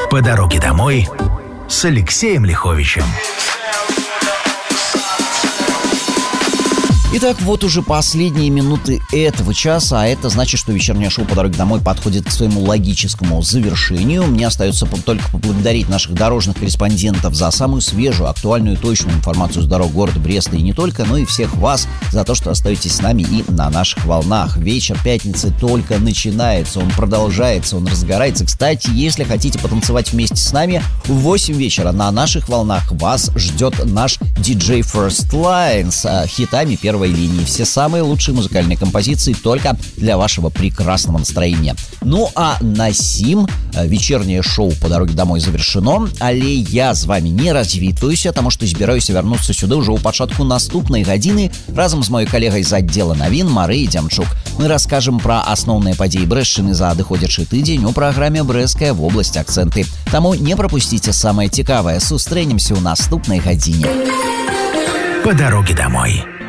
По дороге домой с Алексеем Лиховичем. Итак, вот уже последние минуты этого часа, а это значит, что вечернее шоу «По дороге домой» подходит к своему логическому завершению. Мне остается только поблагодарить наших дорожных корреспондентов за самую свежую, актуальную и точную информацию с дорог города Бреста и не только, но и всех вас за то, что остаетесь с нами и на наших волнах. Вечер пятницы только начинается, он продолжается, он разгорается. Кстати, если хотите потанцевать вместе с нами, в 8 вечера на наших волнах вас ждет наш DJ First Line с хитами первой линии. Все самые лучшие музыкальные композиции только для вашего прекрасного настроения. Ну а на сим вечернее шоу «По дороге домой» завершено. Але я з вами не развітваюся, тому що збираюся вернуться сюди уже у пачатку наступной гадзіны разом з моей коллегой з отдела новин Марыяй Дзямчук. Мы расскажем про основные подеи Брэсчыны за адыходзячы тыдзень у программе «Брэсцкая вобласць. Акценты». Таму не пропустите самое цікавае. Сустрэнемся у наступной гадзіне. По дороге домой.